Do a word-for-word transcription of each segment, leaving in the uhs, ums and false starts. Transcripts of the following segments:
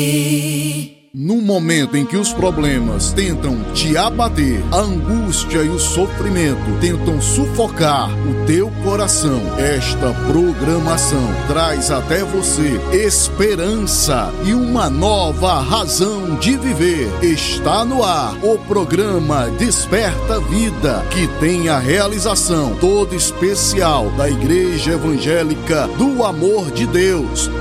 No momento em que os problemas tentam te abater, a angústia e o sofrimento tentam sufocar o teu coração, esta programação traz até você esperança e uma nova razão de viver. Está no ar o programa Desperta Vida, que tem a realização toda especial da Igreja Evangélica do Amor de Deus.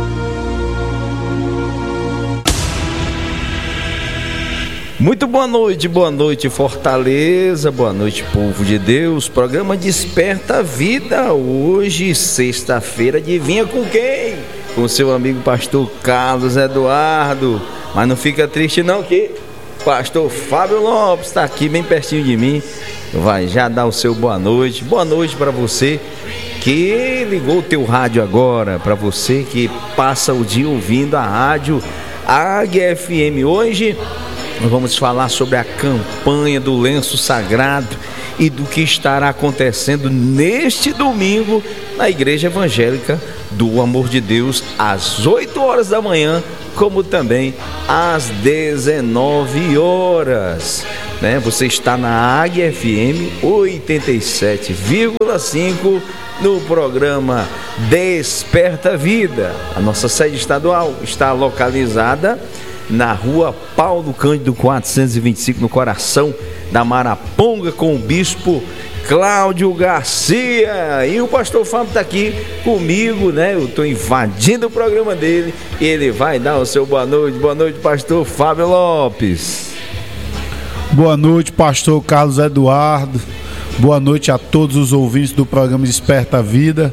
Muito boa noite, boa noite Fortaleza, boa noite povo de Deus. Programa Desperta Vida, hoje sexta-feira, adivinha com quem? Com seu amigo pastor Carlos Eduardo. Mas não fica triste não que pastor Fábio Lopes está aqui bem pertinho de mim. Vai já dar o seu boa noite. Boa noite para você que ligou o teu rádio agora, para você que passa o dia ouvindo a rádio Águia F M. Hoje nós vamos falar sobre a campanha do lenço sagrado e do que estará acontecendo neste domingo na Igreja Evangélica do Amor de Deus, às oito horas da manhã, como também às dezenove horas. Né? Você está na Águia F M oitenta e sete vírgula cinco no programa Desperta Vida. A nossa sede estadual está localizada na rua Paulo Cândido quatrocentos e vinte e cinco, no coração da Maraponga, com o bispo Cláudio Garcia. E o pastor Fábio está aqui comigo, né? Eu estou invadindo o programa dele e ele vai dar o seu boa noite. Boa noite, pastor Fábio Lopes. Boa noite, pastor Carlos Eduardo. Boa noite a todos os ouvintes do programa Desperta Vida.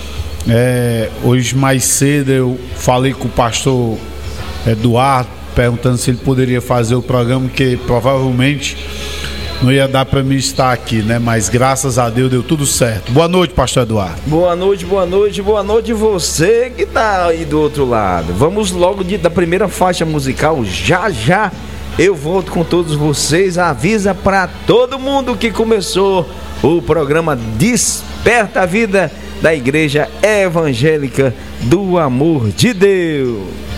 É, hoje mais cedo eu falei com o pastor Eduardo, perguntando se ele poderia fazer o programa, que provavelmente não ia dar para mim estar aqui, né? Mas graças a Deus deu tudo certo. Boa noite, pastor Eduardo. Boa noite, boa noite, boa noite você que tá aí do outro lado. Vamos logo de, da primeira faixa musical. Já já eu volto com todos vocês. Avisa para todo mundo que começou o programa Desperta a Vida da Igreja Evangélica do Amor de Deus.